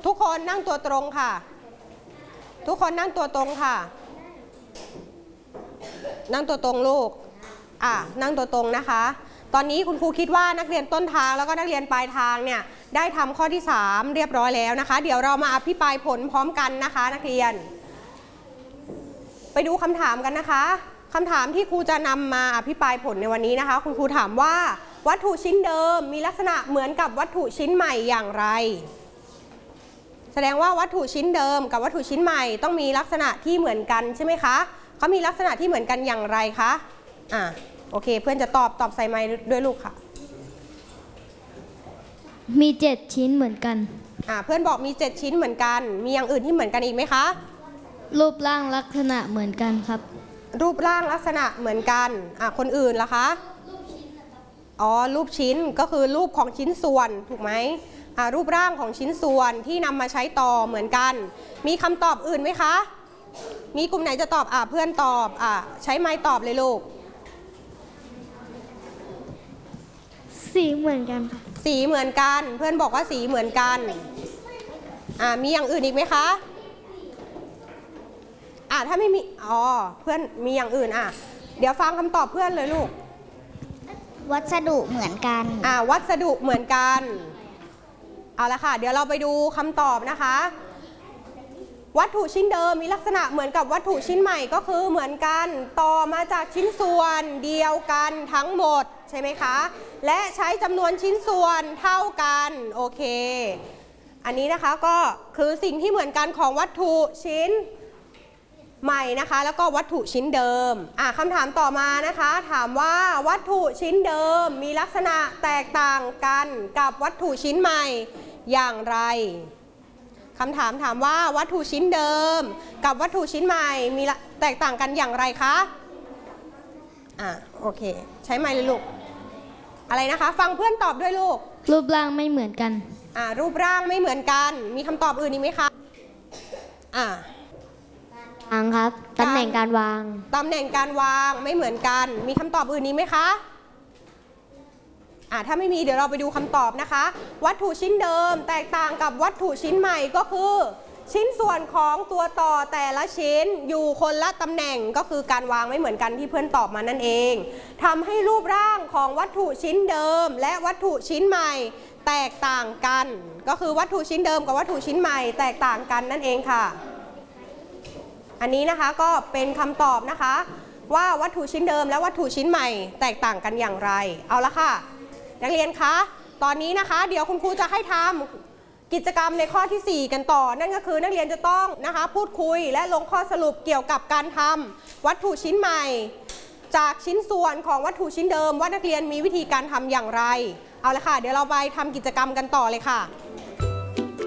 ทุกคนนั่งตัวตรงค่ะทุกคนนั่งตัวตรงค่ะนั่งตัวตรงลูกนั่งตัวตรงนะคะตอนนี้คุณครูคิดว่านักเรียนต้นทางแล้วก็นักเรียนปลายทางเนี่ยได้ทำข้อที่3เรียบร้อยแล้วนะคะเดี๋ยวเรามาอภิปรายผลพร้อมกันนะคะนักเรียนไปดูคำถามกันนะคะคำถามที่ครูจะนำมาอภิปรายผลในวันนี้นะคะคุณครูถามว่าวัตถุชิ้นเดิมมีลักษณะเหมือนกับวัตถุชิ้นใหม่อย่างไรแสดงว่าวัตถุชิ้นเดิมกับวัตถุชิ้นใหม่ต้องมีลักษณะที่เหมือนกันใช่ไหมคะเขามีลักษณะที่เหมือนกันอย่างไรคะโอเคเพื่อนจะตอบใส่ไมค์ด้วยลูกค่ะมี7ชิ้นเหมือนกันเพื่อนบอกมี7ชิ้นเหมือนกันมีอย่างอื่นที่เหมือนกันอีกไหมคะรูปร่างลักษณะเหมือนกันครับรูปร่างลักษณะเหมือนกันคนอื่นล่ะคะรูปชิ้นก็คือรูปของชิ้นส่วนถูกไหมรูปร่างของชิ้นส่วนที่นำมาใช้ต่อเหมือนกันมีคำตอบอื่นไหมคะมีกลุ่มไหนจะตอบเพื่อนตอบใช้ไมค์ตอบเลยลูกสีเหมือนกันสีเหมือนกันเพื่อนบอกว่าสีเหมือนกันมีอย่างอื่นอีกไหมคะถ้าไม่มีเพื่อนมีอย่างอื่นเดี๋ยวฟังคำตอบเพื่อนเลยลูกวัสดุเหมือนกันวัสดุเหมือนกันเอาละค่ะเดี๋ยวเราไปดูคำตอบนะคะวัตถุชิ้นเดิมมีลักษณะเหมือนกับวัตถุชิ้นใหม่ก็คือเหมือนกันต่อมาจากชิ้นส่วนเดียวกันทั้งหมดใช่ไหมคะและใช้จำนวนชิ้นส่วนเท่ากันโอเคอันนี้นะคะก็คือสิ่งที่เหมือนกันของวัตถุชิ้นใหม่นะคะแล้วก็วัตถุชิ้นเดิมคำถามต่อมานะคะถามว่าวัตถุชิ้นเดิมมีลักษณะแตกต่างกันกับวัตถุชิ้นใหม่อย่างไรคำถามถามว่าวัตถุชิ้นเดิมกับวัตถุชิ้นใหม่มีแตกต่างกันอย่างไรคะโอเคใช้ไมค์เลยลูกอะไรนะคะฟังเพื่อนตอบด้วยลูกรูปร่างไม่เหมือนกันรูปร่างไม่เหมือนกันมีคำตอบอื่นอีกไหมคะครับตำแหน่งการวางไม่เหมือนกันมีคำตอบอื่นนี้ไหมคะถ้าไม่มีเดี๋ยวเราไปดูคำตอบนะคะวัตถุชิ้นเดิมแตกต่างกับวัตถุชิ้นใหม่ก็คือชิ้นส่วนของตัวต่อแต่ละชิ้นอยู่คนละตำแหน่งก็คือการวางไม่เหมือนกันที่เพื่อนตอบมานั่นเองทำให้รูปร่างของวัตถุชิ้นเดิมและวัตถุชิ้นใหม่แตกต่างกันก็คือวัตถุชิ้นเดิมกับวัตถุชิ้นใหม่แตกต่างกันนั่นเองค่ะอันนี้นะคะก็เป็นคำตอบนะคะว่าวัตถุชิ้นเดิมและวัตถุชิ้นใหม่แตกต่างกันอย่างไรเอาละค่ะนักเรียนคะตอนนี้นะคะเดี๋ยวคุณครูจะให้ทำกิจกรรมในข้อที่4กันต่อนั่นก็คือนักเรียนจะต้องนะคะพูดคุยและลงข้อสรุปเกี่ยวกับการทำวัตถุชิ้นใหม่จากชิ้นส่วนของวัตถุชิ้นเดิมว่านักเรียนมีวิธีการทำอย่างไรเอาละค่ะเดี๋ยวเราไปทำกิจกรรมกันต่อเลยค่ะ